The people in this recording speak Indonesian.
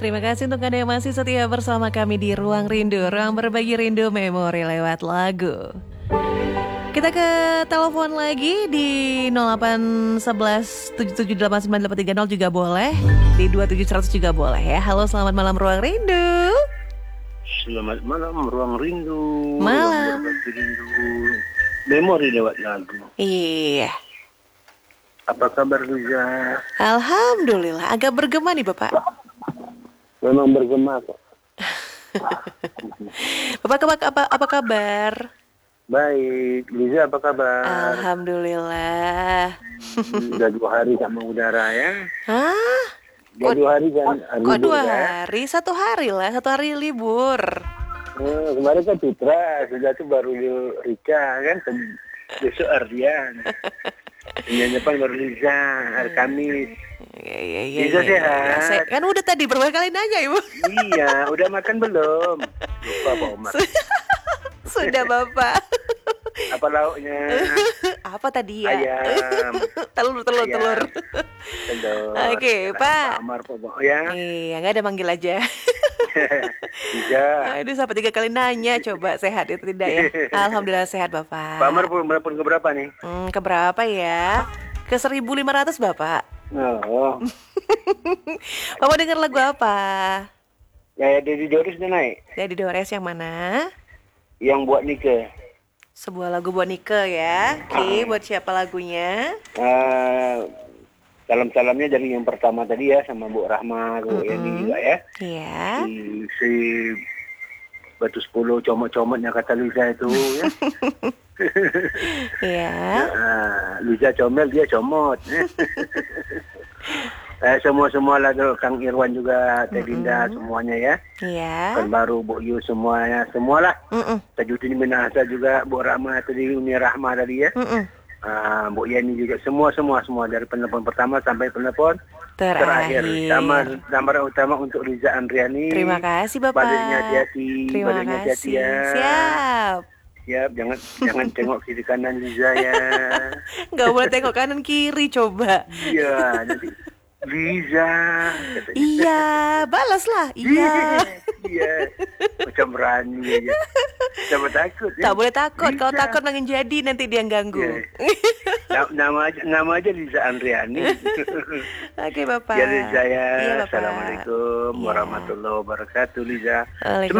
Terima kasih untuk Anda yang masih setia bersama kami di Ruang Rindu, ruang berbagi rindu memori lewat lagu. Kita ke telepon lagi di 0811 77889830 juga boleh, di 27100 juga boleh ya. Halo, selamat malam Ruang Rindu. Selamat malam Ruang Rindu. Malam. Ruang berbagi rindu memori lewat lagu. Iya. Apa kabar Liza? Alhamdulillah, agak bergema nih Bapak. Memang bergema kok. Bapak apa kabar? Baik, Liza apa kabar? Alhamdulillah. Sudah 2 hari sama udara ya? Hah? Sudah 2 hari kan? Kok 2 ya? hari? 1 hari lah, 1 hari libur. Kemarin kan Citra, sudah tuh baru Rika kan? Besok Ardian. Minggu depan baru Liza, hari Kamis. Iya. Liza sehat? Kan udah tadi berkali nanya Ibu. Iya, udah makan belum? Lupa Pak Umar. Sudah Bapak. Apa lauknya? Apa tadi ya? Ayam. Telur. Telur. Oke, Pak. Amar Pak ya. Iya, nggak ada manggil aja. Tiga. Aduh, sampai 3 kali nanya, coba sehat itu tidak ya? Alhamdulillah sehat Bapak. Pak Amar pun ke berapa nih? Keberapa ya? Ke 1.500 Bapak. Oh. Bapak dengar lagu apa? Ya, Deddy Doris udah naik. Deddy Dores yang mana? Yang buat nikah. Sebuah lagu buat Nike ya. Oke, buat siapa lagunya? Salam-salamnya dari yang pertama tadi ya, sama Bu Rahma, Bu Eni juga ya. Iya. Si Batu 10 comot-comotnya kata Liza itu ya. Iya. Liza comel, dia comot. Semua lah Kang Irwan juga, Teh Dinda semuanya ya. Iya. Kan baru Bu Yu semuanya, semualah. Tajudin Minasa juga, Bu Rahma tadi, Uni Rahma tadi ya. Bu Yani juga, semua dari penelpon pertama sampai penelpon terakhir. Gambaran utama untuk Liza Andriani. Terima kasih Bapak. Baliknya hati-hati. Terima kasih. Ya. Siap, jangan tengok kiri kanan Liza ya. Nggak boleh tengok kanan kiri coba. Iya, nanti Liza. Iya, balaslah. Iya. Iya. Macam berani aja. Jangan takut ya. Tak boleh takut. Liza. Kalau takut makin jadi nanti dia ganggu. Yeah. Nama aja Liza Andriani. Oke Bapak. Ya Liza ya. Iya, Bapak. Assalamualaikum warahmatullahi wabarakatuh Liza.